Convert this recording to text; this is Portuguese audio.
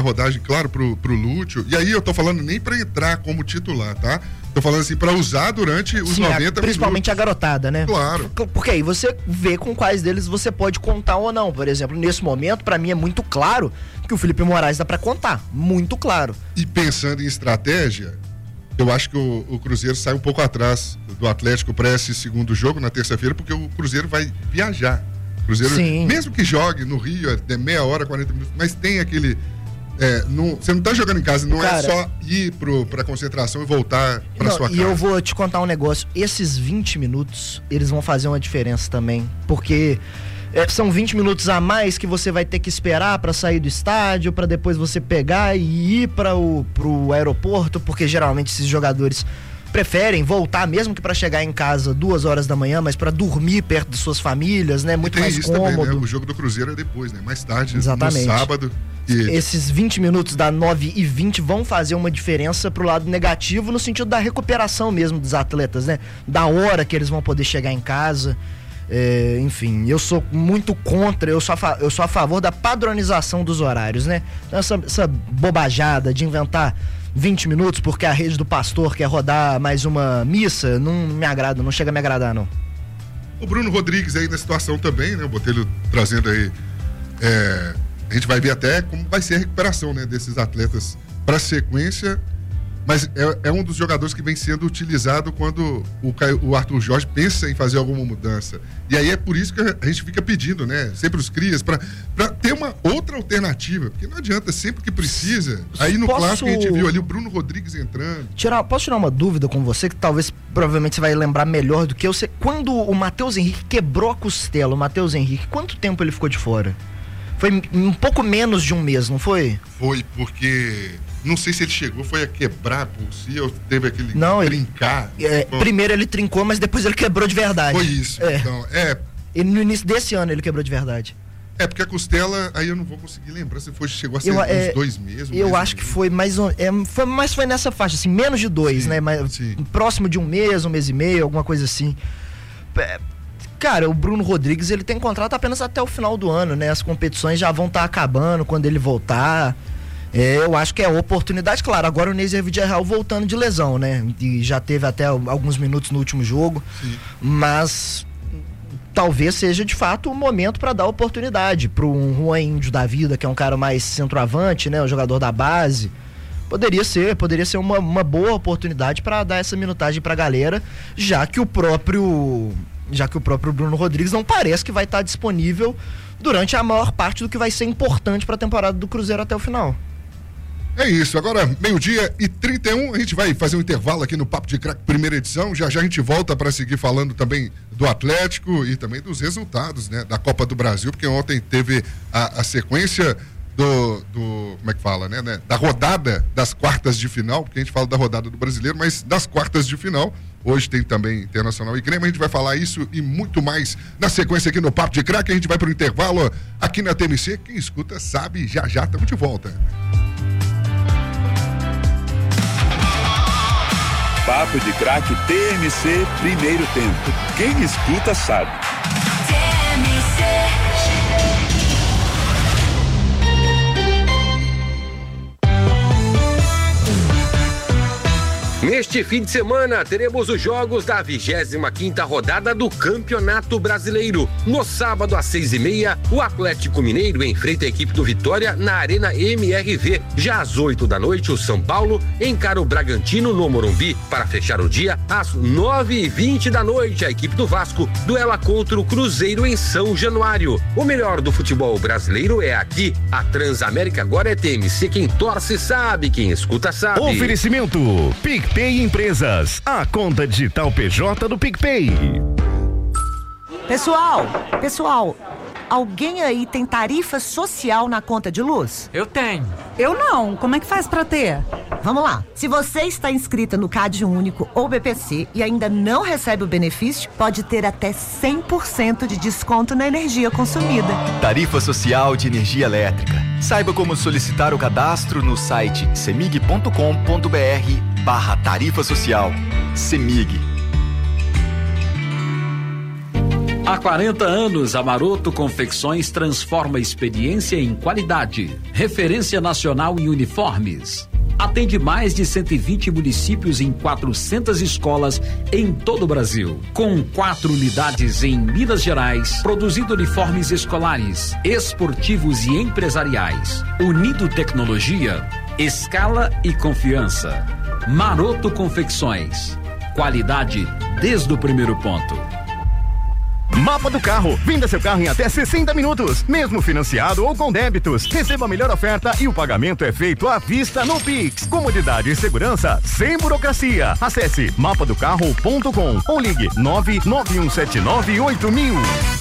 rodagem, claro, pro Lúcio. E aí eu tô falando nem pra entrar como titular, tá? Tô falando assim, pra usar durante os 90 minutos. Principalmente a garotada, né? Claro. Porque aí você vê com quais deles você pode contar ou não. Por exemplo, nesse momento, pra mim é muito claro que o Felipe Moraes dá pra contar. Muito claro. E pensando em estratégia, eu acho que o Cruzeiro sai um pouco atrás do Atlético para esse segundo jogo na terça-feira, porque o Cruzeiro vai viajar. O Cruzeiro, Sim. mesmo que jogue no Rio, é meia hora, 40 minutos, mas tem aquele... você não tá jogando em casa, não. Cara, é só ir pra concentração e voltar pra sua casa. E eu vou te contar um negócio, esses 20 minutos, eles vão fazer uma diferença também, porque são 20 minutos a mais que você vai ter que esperar pra sair do estádio, pra depois você pegar e ir pro aeroporto, porque geralmente esses jogadores preferem voltar, mesmo que pra chegar em casa 2 horas da manhã, mas pra dormir perto de suas famílias, né? Muito mais cômodo. Também, né? O jogo do Cruzeiro é depois, né? Mais tarde, exatamente, no sábado. Esses 20 minutos da 9h20 vão fazer uma diferença pro lado negativo, no sentido da recuperação mesmo dos atletas, né? Da hora que eles vão poder chegar em casa. Enfim, eu sou muito contra, eu sou a favor da padronização dos horários, né? Essa bobajada de inventar 20 minutos porque a rede do pastor quer rodar mais uma missa, não me agrada, não chega a me agradar, não. O Bruno Rodrigues aí na situação também, né? O Botelho trazendo aí, a gente vai ver até como vai ser a recuperação, né, desses atletas para sequência, mas é um dos jogadores que vem sendo utilizado quando o Arthur Jorge pensa em fazer alguma mudança. E aí é por isso que a gente fica pedindo, né, sempre os crias, para ter uma outra alternativa, porque não adianta, sempre que precisa. Aí no clássico a gente viu ali o Bruno Rodrigues entrando. Posso tirar uma dúvida com você, que provavelmente você vai lembrar melhor do que eu. Quando o Matheus Henrique quebrou a costela, quanto tempo ele ficou de fora? Foi um pouco menos de um mês, não foi? Foi, porque... Não sei se ele foi a quebrar por si ou teve aquele trincar. Primeiro ele trincou, mas depois ele quebrou de verdade. Foi isso. Então, E no início desse ano ele quebrou de verdade. Porque a costela, aí eu não vou conseguir lembrar se chegou a ser uns 2 meses. Eu acho que foi mais mas foi nessa faixa, assim, menos de 2, né? Mas próximo de um mês e meio, alguma coisa assim. Cara, o Bruno Rodrigues, ele tem contrato apenas até o final do ano, né? As competições já vão estar acabando quando ele voltar. Eu acho que é oportunidade, claro. Agora o Nézer Villarreal voltando de lesão, né? E já teve até alguns minutos no último jogo. Sim. Mas talvez seja de fato o momento para dar oportunidade para um Juan Índio da vida, que é um cara mais centroavante, né? Um jogador da base. Poderia ser uma boa oportunidade para dar essa minutagem para a galera, já que o próprio Bruno Rodrigues não parece que vai estar disponível durante a maior parte do que vai ser importante para a temporada do Cruzeiro até o final. É isso, agora 12h31, a gente vai fazer um intervalo aqui no Papo de Craque, primeira edição, já a gente volta para seguir falando também do Atlético e também dos resultados, né, da Copa do Brasil, porque ontem teve a sequência como é que fala, né, da rodada das quartas de final, porque a gente fala da rodada do Brasileiro, mas das quartas de final. Hoje tem também Internacional e Grêmio, a gente vai falar isso e muito mais na sequência aqui no Papo de Craque. A gente vai pro intervalo aqui na TMC, quem escuta sabe, já estamos de volta. Papo de Craque TMC, primeiro tempo. Quem escuta sabe. Neste fim de semana, teremos os jogos da 25ª rodada do Campeonato Brasileiro. No sábado, às 6h30, o Atlético Mineiro enfrenta a equipe do Vitória na Arena MRV. Já às 8 da noite, o São Paulo encara o Bragantino no Morumbi. Para fechar o dia, às 9h20 da noite, a equipe do Vasco duela contra o Cruzeiro em São Januário. O melhor do futebol brasileiro é aqui. A Transamérica agora é TMC. Quem torce sabe, quem escuta sabe. Oferecimento PicPay Empresas, a conta digital PJ do PicPay. Pessoal, alguém aí tem tarifa social na conta de luz? Eu tenho. Eu não, como é que faz pra ter? Vamos lá, se você está inscrita no CAD Único ou BPC e ainda não recebe o benefício, pode ter até 100% de desconto na energia consumida. Tarifa social de energia elétrica. Saiba como solicitar o cadastro no site cemig.com.br/tarifa social. CEMIG. Há 40 anos, a Maroto Confecções transforma experiência em qualidade. Referência nacional em uniformes. Atende mais de 120 municípios em 400 escolas em todo o Brasil. Com 4 unidades em Minas Gerais, produzindo uniformes escolares, esportivos e empresariais. Unido tecnologia, escala e confiança. Maroto Confecções. Qualidade desde o primeiro ponto. Mapa do Carro. Venda seu carro em até 60 minutos, mesmo financiado ou com débitos. Receba a melhor oferta e o pagamento é feito à vista no Pix. Comodidade e segurança sem burocracia. Acesse mapadocarro.com ou ligue 991798000.